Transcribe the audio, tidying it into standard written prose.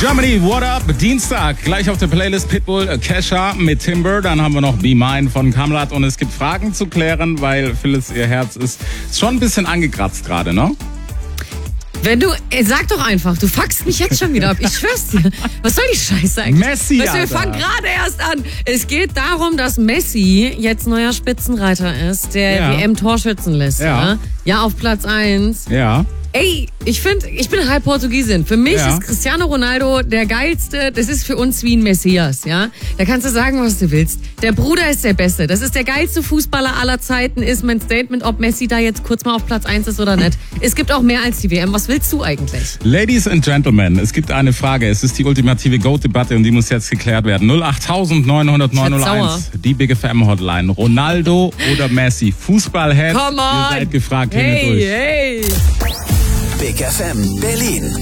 Germany, what up? Dienstag, gleich auf der Playlist Pitbull, Kesha mit Timber. Dann haben wir noch Be Mine von Kamlat. Und es gibt Fragen zu klären, weil Phyllis, ihr Herz ist schon ein bisschen angekratzt gerade, ne? Sag doch einfach, du fuckst mich jetzt schon wieder ab. Ich schwör's dir. Was soll die Scheiße eigentlich? Messi, weißt du, wir fangen gerade erst an. Es geht darum, dass Messi jetzt neuer Spitzenreiter ist, der WM-Torschützenliste. Ja, auf Platz 1. Ja. Ey, ich bin halb Portugiesin. Für mich ist Cristiano Ronaldo der Geilste. Das ist für uns wie ein Messias, ja. Da kannst du sagen, was du willst. Der Bruder ist der Beste. Das ist der geilste Fußballer aller Zeiten, ist mein Statement, ob Messi da jetzt kurz mal auf Platz 1 ist oder nicht. Es gibt auch mehr als die WM. Was willst du eigentlich? Ladies and Gentlemen, es gibt eine Frage. Es ist die ultimative GOAT-Debatte und die muss jetzt geklärt werden. 08900 die Big FM Hotline. Ronaldo oder Messi? Fußballhead, ihr seid gefragt. Hey. Big FM Berlin.